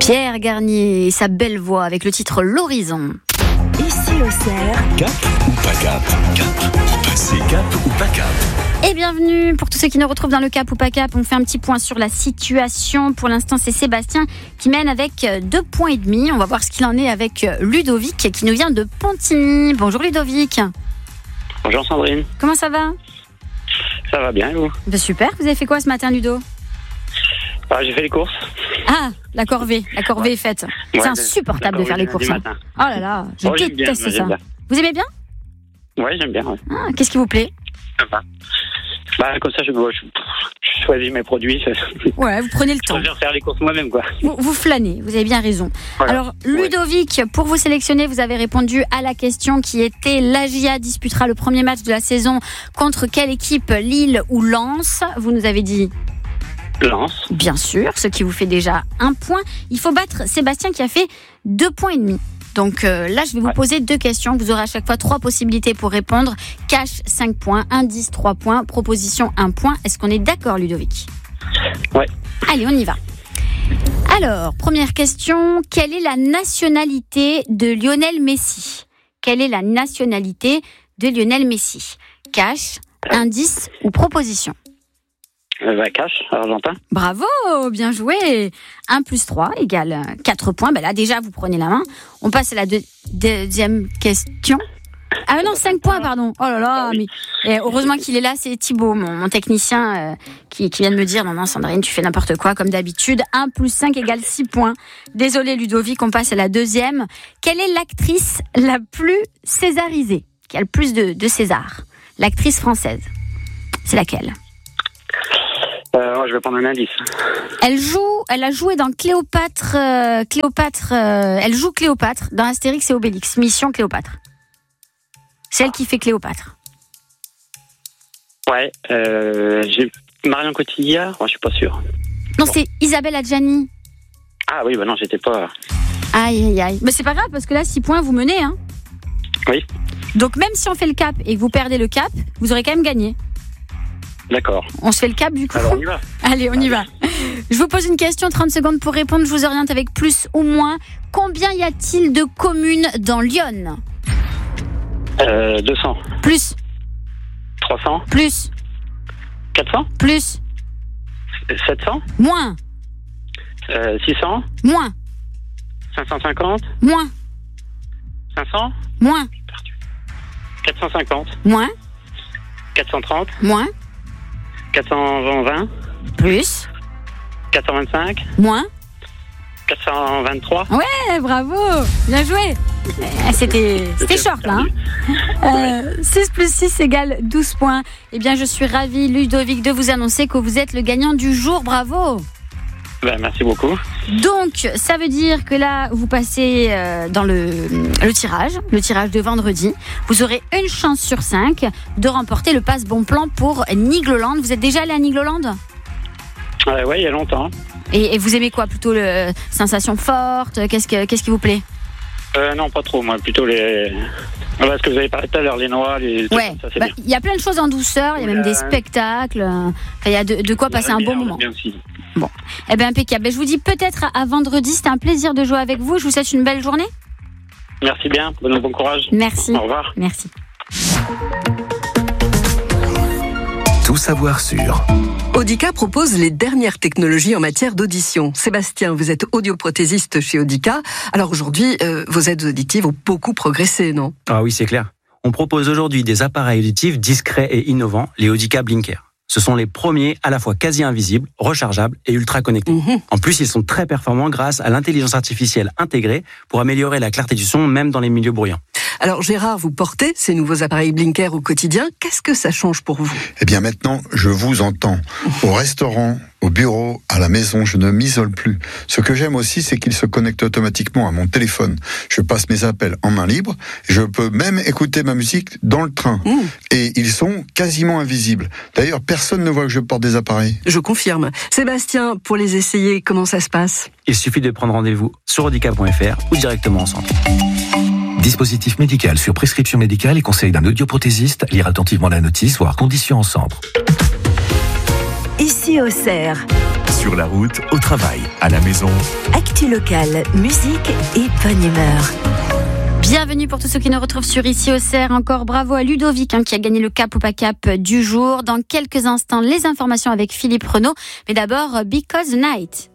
Pierre Garnier et sa belle voix avec le titre L'Horizon. Ici Auxerre. Cap ou pas cap? Cap ou passé cap ou pas cap? Et bienvenue pour tous ceux qui nous retrouvent dans le Cap ou pas Cap. On fait un petit point sur la situation. Pour l'instant, c'est Sébastien qui mène avec 2 points et demi. On va voir ce qu'il en est avec Ludovic qui nous vient de Pontigny. Bonjour Ludovic. Bonjour Sandrine. Comment ça va? Ça va bien et vous? Super. Vous avez fait quoi ce matin, Ludo? J'ai fait les courses. Ah, la corvée est faite. Ouais, c'est insupportable de faire les courses. Matin. Oh là là, je déteste ça. Bien. Vous aimez bien? Oui, j'aime bien. Ouais. Ah, qu'est-ce qui vous plaît? Comme ça, je choisis mes produits. Ouais, vous prenez le temps. Je préfère faire les courses moi-même, quoi. Vous flânez, vous avez bien raison. Voilà. Alors, Ludovic, pour vous sélectionner, vous avez répondu à la question qui était: l'AGIA disputera le premier match de la saison contre quelle équipe, Lille ou Lens? Vous nous avez dit Lens. Bien sûr, ce qui vous fait déjà 1 point. Il faut battre Sébastien qui a fait 2 points et demi. Donc là, je vais vous poser 2 questions. Vous aurez à chaque fois 3 possibilités pour répondre. Cash 5 points, indice 3 points, proposition 1 point. Est-ce qu'on est d'accord, Ludovic? Ouais. Allez, on y va. Alors, première question. Quelle est la nationalité de Lionel Messi? Quelle est la nationalité de Lionel Messi? Cash, indice ou proposition? Cash, argentin. Bravo, bien joué. 1 + 3 égale 4 points. Là, déjà, vous prenez la main. On passe à la deuxième question. Ah non, 5 points, pardon. Oh là là, mais heureusement qu'il est là, c'est Thibaut, mon technicien, qui vient de me dire: non, Sandrine, tu fais n'importe quoi, comme d'habitude. 1 + 5 égale 6 points. Désolé, Ludovic, on passe à la deuxième. Quelle est l'actrice la plus césarisée, qui a le plus de César? L'actrice française. C'est laquelle? Je vais prendre un indice. Elle a joué dans Cléopâtre. Elle joue Cléopâtre dans Astérix et Obélix. Mission Cléopâtre. C'est elle qui fait Cléopâtre. Ouais. J'ai Marion Cotillard. Je suis pas sûr. Non, c'est Isabelle Adjani. Ah oui, non, j'étais pas. Aïe. Mais c'est pas grave parce que là, 6 points, vous menez, hein. Oui. Donc même si on fait le cap et que vous perdez le cap, vous aurez quand même gagné. D'accord. On se fait le cap du coup. Alors on y va. Allez, on y va. Je vous pose une question, 30 secondes pour répondre. Je vous oriente avec plus ou moins. Combien y a-t-il de communes dans l'Yonne? 200. Plus. 300. Plus. 400. Plus. 700. Moins. 600. Moins. 550. Moins. 500. Moins. 450. Moins. 430. Moins. 420. Plus. 425. Moins. 423. Ouais, bravo. Bien joué. C'était short là. 6 + 6 égale 12 points. Eh bien, je suis ravie, Ludovic, de vous annoncer que vous êtes le gagnant du jour. Bravo. Merci beaucoup. Donc, ça veut dire que là, vous passez dans le tirage de vendredi. Vous aurez une chance sur 5 de remporter le pass bon plan pour Nigloland. Vous êtes déjà allé à Nigloland? Ouais, il y a longtemps. Et vous aimez quoi? Plutôt les sensations fortes? Qu'est-ce qui vous plaît? Non, pas trop, moi. Plutôt les... Voilà, ce que vous avez parlé tout à l'heure, les noix, les... Ouais, ça, c'est bien. Il y a plein de choses en douceur, il y a même des spectacles. Il y a de quoi passer un bon moment. Bien aussi. Bon, eh bien impeccable. Je vous dis peut-être à vendredi. C'était un plaisir de jouer avec vous. Je vous souhaite une belle journée. Merci bien. Bon courage. Merci. Au revoir. Merci. Tout savoir sur Audica propose les dernières technologies en matière d'audition. Sébastien, vous êtes audioprothésiste chez Audica. Alors aujourd'hui, vos aides auditives ont beaucoup progressé, non? Ah oui, c'est clair. On propose aujourd'hui des appareils auditifs discrets et innovants, les Audica Blinker. Ce sont les premiers à la fois quasi invisibles, rechargeables et ultra connectés. En plus, ils sont très performants grâce à l'intelligence artificielle intégrée pour améliorer la clarté du son même dans les milieux bruyants. Alors Gérard, vous portez ces nouveaux appareils Blinker au quotidien. Qu'est-ce que ça change pour vous? Eh bien maintenant, je vous entends. Au restaurant, au bureau, à la maison, je ne m'isole plus. Ce que j'aime aussi, c'est qu'ils se connectent automatiquement à mon téléphone. Je passe mes appels en main libre. Je peux même écouter ma musique dans le train. Et ils sont quasiment invisibles. D'ailleurs, personne ne voit que je porte des appareils. Je confirme. Sébastien, pour les essayer, comment ça se passe? Il suffit de prendre rendez-vous sur audica.fr ou directement en centre. dispositif médical sur prescription médicale et conseil d'un audioprothésiste. Lire attentivement la notice, voire conditions en centre. Ici Auxerre. Sur la route, au travail, à la maison. Actu locale, musique et bonne humeur. Bienvenue pour tous ceux qui nous retrouvent sur Ici Auxerre. Encore bravo à Ludovic qui a gagné le cap ou pas cap du jour. Dans quelques instants, les informations avec Philippe Renaud. Mais d'abord, Because the Night.